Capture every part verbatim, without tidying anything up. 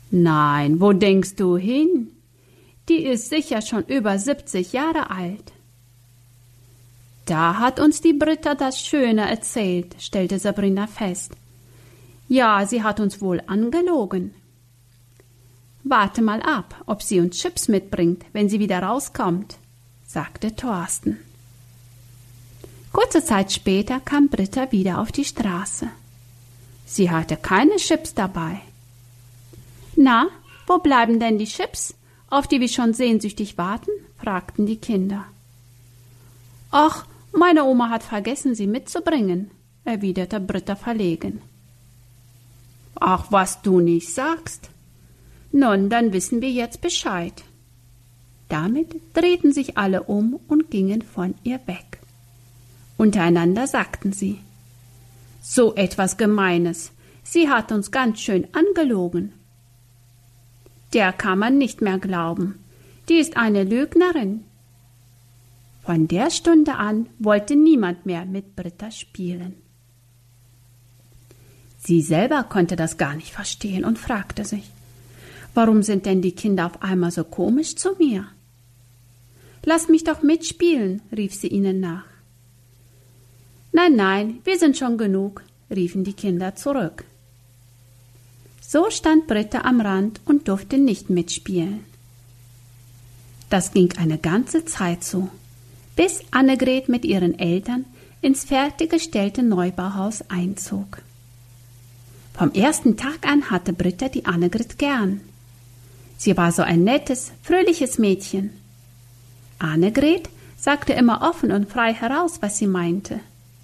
Nein, wo denkst du hin? Die ist sicher schon über siebzig Jahre alt. Da hat uns die Britta das Schöne erzählt, stellte Sabrina fest. Ja, sie hat uns wohl angelogen. Warte mal ab, ob sie uns Chips mitbringt, wenn sie wieder rauskommt, sagte Thorsten. Kurze Zeit später kam Britta wieder auf die Straße. Sie hatte keine Chips dabei. Na, wo bleiben denn die Chips, auf die wir schon sehnsüchtig warten? Fragten die Kinder. Ach, meine Oma hat vergessen, sie mitzubringen, erwiderte Britta verlegen. Ach, was du nicht sagst. Nun, dann wissen wir jetzt Bescheid. Damit drehten sich alle um und gingen von ihr weg. Untereinander sagten sie: So etwas Gemeines, sie hat uns ganz schön angelogen. Der kann man nicht mehr glauben, die ist eine Lügnerin. Von der Stunde an wollte niemand mehr mit Britta spielen. Sie selber konnte das gar nicht verstehen und fragte sich: Warum sind denn die Kinder auf einmal so komisch zu mir? Lass mich doch mitspielen, rief sie ihnen nach. Nein, nein, wir sind schon genug, riefen die Kinder zurück. So stand Britta am Rand und durfte nicht mitspielen. Das ging eine ganze Zeit so, bis Annegret mit ihren Eltern ins fertiggestellte Neubauhaus einzog. Vom ersten Tag an hatte Britta die Annegret gern. Sie war so ein nettes, fröhliches Mädchen. Annegret sagte immer offen und frei heraus, was sie meinte.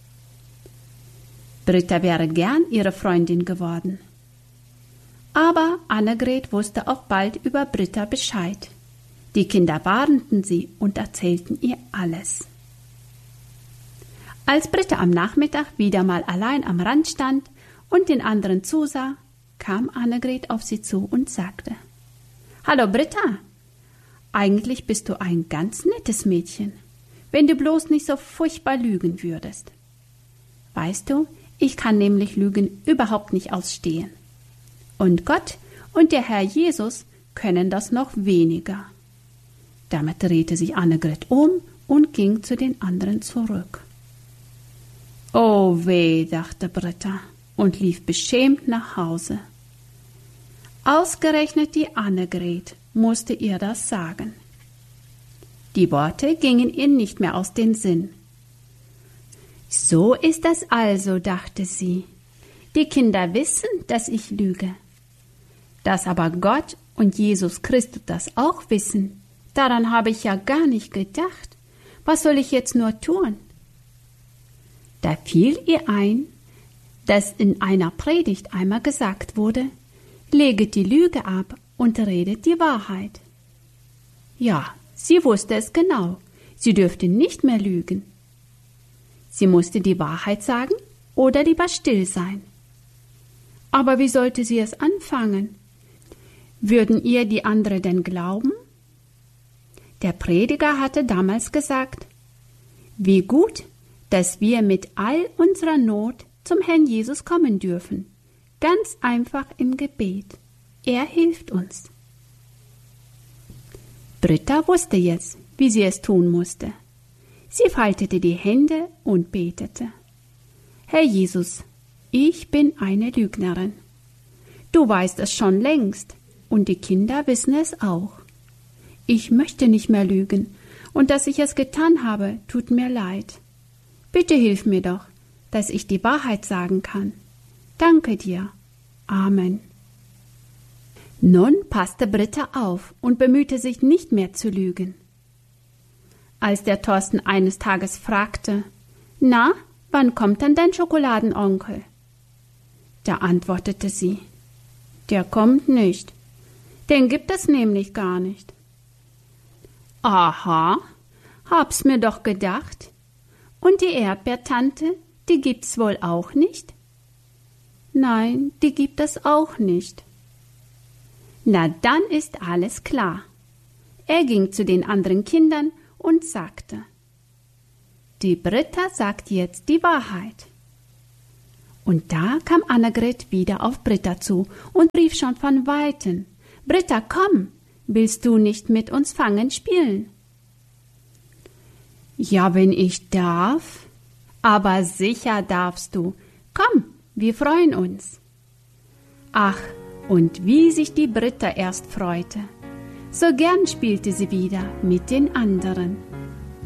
Britta wäre gern ihre Freundin geworden. Aber Annegret wusste auch bald über Britta Bescheid. Die Kinder warnten sie und erzählten ihr alles. Als Britta am Nachmittag wieder mal allein am Rand stand und den anderen zusah, kam Annegret auf sie zu und sagte: »Hallo Britta, eigentlich bist du ein ganz nettes Mädchen, wenn du bloß nicht so furchtbar lügen würdest. Weißt du, ich kann nämlich Lügen überhaupt nicht ausstehen. Und Gott und der Herr Jesus können das noch weniger.« Damit drehte sich Annegret um und ging zu den anderen zurück. »Oh weh«, dachte Britta und lief beschämt nach Hause. Ausgerechnet die Annegret musste ihr das sagen. Die Worte gingen ihr nicht mehr aus dem Sinn. »So ist das also«, dachte sie. »Die Kinder wissen, dass ich lüge. Dass aber Gott und Jesus Christus das auch wissen, daran habe ich ja gar nicht gedacht. Was soll ich jetzt nur tun?« Da fiel ihr ein, dass in einer Predigt einmal gesagt wurde: »Leget die Lüge ab und redet die Wahrheit.« Ja, sie wusste es genau. Sie dürfte nicht mehr lügen. Sie musste die Wahrheit sagen oder lieber still sein. Aber wie sollte sie es anfangen? Würden ihr die anderen denn glauben? Der Prediger hatte damals gesagt: »Wie gut, dass wir mit all unserer Not zum Herrn Jesus kommen dürfen. Ganz einfach im Gebet. Er hilft uns.« Britta wusste jetzt, wie sie es tun musste. Sie faltete die Hände und betete: »Herr Jesus, ich bin eine Lügnerin. Du weißt es schon längst und die Kinder wissen es auch. Ich möchte nicht mehr lügen und dass ich es getan habe, tut mir leid. Bitte hilf mir doch, dass ich die Wahrheit sagen kann. Danke dir. Amen.« Nun passte Britta auf und bemühte sich nicht mehr zu lügen. Als der Thorsten eines Tages fragte: »Na, wann kommt denn dein Schokoladenonkel?« Da antwortete sie: »Der kommt nicht. Den gibt es nämlich gar nicht.« »Aha, hab's mir doch gedacht. Und die Erdbeertante, die gibt's wohl auch nicht?« »Nein, die gibt es auch nicht.« Na, dann ist alles klar. Er ging zu den anderen Kindern und sagte: »Die Britta sagt jetzt die Wahrheit.« Und da kam Annegret wieder auf Britta zu und rief schon von Weitem: Britta, komm, willst du nicht mit uns Fangen spielen? Ja, wenn ich darf. Aber sicher darfst du. Komm, wir freuen uns. Ach, und wie sich die Britta erst freute. So gern spielte sie wieder mit den anderen.